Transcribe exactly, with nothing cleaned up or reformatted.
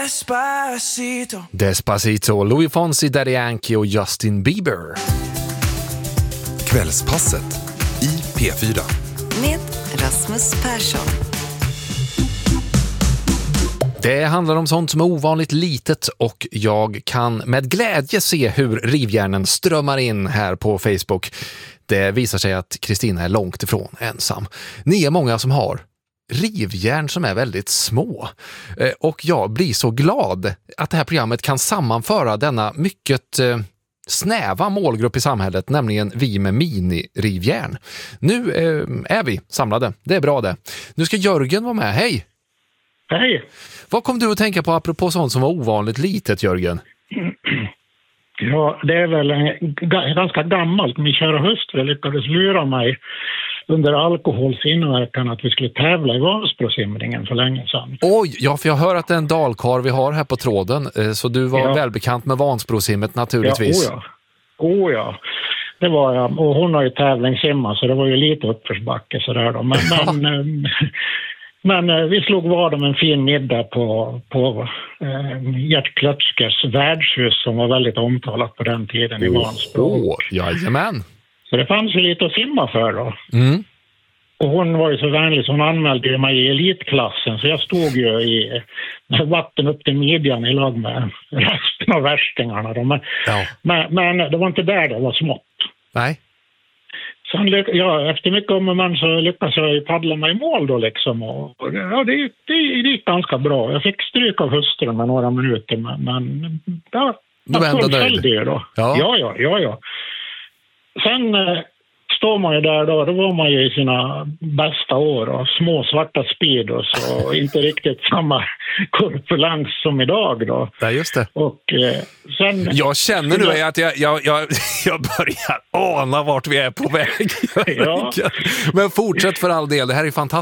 Despacito. Despacito, Louis Fonsi, Daddy Yankee och Justin Bieber. Kvällspasset i P fyra. Med Rasmus Persson. Det handlar om sånt som är ovanligt litet och jag kan med glädje se hur rivjärnen strömmar in här på Facebook. Det visar sig att Kristina är långt ifrån ensam. Ni är många som har rivjärn som är väldigt små. Och jag blir så glad att det här programmet kan sammanföra denna mycket snäva målgrupp i samhället, nämligen vi med mini-rivjärn. Nu är vi samlade. Det är bra det. Nu ska Jörgen vara med. Hej! Hej! Vad kom du att tänka på apropå sånt som var ovanligt litet, Jörgen? Ja, det är väl en, g- ganska gammalt. Min kära hustru lyckades lura mig under alkoholsinverkan att vi skulle tävla i Vansbrosimringen för länge sedan. Oj, ja, för jag hör att det är en dalkar vi har här på tråden, så du var ja. välbekant med Vansbrosimmet naturligtvis. Ja, oh ja. Oh ja. Det var jag. Och hon har ju tävlingssimmat så det var ju lite uppförsbacke sådär då. Men, men Men vi slog vad om en fin middag på, på eh, Gert Klötskers värdshus som var väldigt omtalat på den tiden i Vansbro. Åh, jajamän. Så det fanns ju lite att simma för då. Mm. Och hon var ju så vänlig så hon anmälde mig i elitklassen så jag stod ju i vatten upp till midjan i lag med resten av värstingarna då. Men, ja. men, men det var inte där det var smått. Nej. Sen, ja, efter mycket om och men så lyckades jag paddla mig i mål då liksom. Och, ja, det, det, det gick ganska bra. Jag fick stryk av hustrun med några minuter, men, men ja, du var ändå nöjd. Det då. Ja. ja, ja, ja, ja. Sen eh, står man ju där då, då var man ju i sina bästa år och små svarta speedos och inte riktigt samma korpulens som idag då. Ja, just det. Och eh, sen... Jag känner nu att jag, jag, jag, jag börjar ana vart vi är på väg. Ja. Men fortsätt för all del, det här är fantastiskt.